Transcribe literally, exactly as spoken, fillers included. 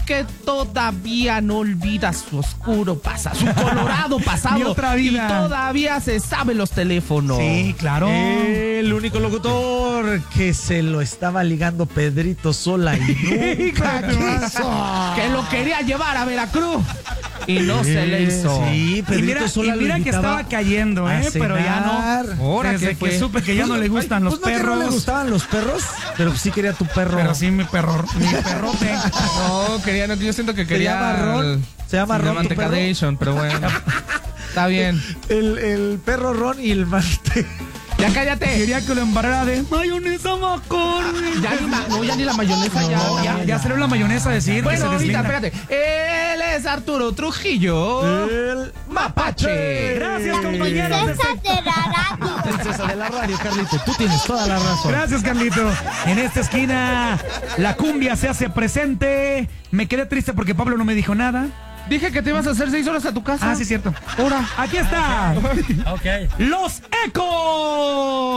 que todavía no olvida su oscuro pasado, su colorado pasado. Mi otra vida. Y todavía se sabe los teléfonos. Sí, claro. El único locutor que se lo estaba ligando Pedrito Sola y nunca quiso. Que lo quería llevar a Veracruz y no se le hizo. Sí, Y Pedrito mira, Sola y mira lo que invitaba estaba cayendo, a ¿eh? Pero ya cenar. no. Ahora Desde que fue. que supe que ya no le gustan los Pues no que perros. no le gustaban los perros, pero sí quería tu perro. Pero sí, mi perro, mi perrote. No, quería, no, yo siento que Se quería. llama Ron. Se llama el- Ron, el tu perro. Mantecadation, pero bueno. Está bien. El, el perro Ron y el mante. Ya cállate. Quería que lo embarrara de mayonesa McCormick. Ya ni, ma- no, ya ni la mayonesa. ya, No, ya, ya salió la mayonesa a decir Bueno, que se ahorita, deslinda. espérate. Él es Arturo Trujillo. El Mapache. Gracias, compañeros. César de la radio. Princesa de la radio, Carlito. Tú tienes toda la razón. Gracias, Carlito. En esta esquina, la cumbia se hace presente. Me quedé triste porque Pablo no me dijo nada. Dije que te ibas a hacer seis horas a tu casa. Ah, sí, cierto. Ahora. Aquí está. Ok. Los Ecos.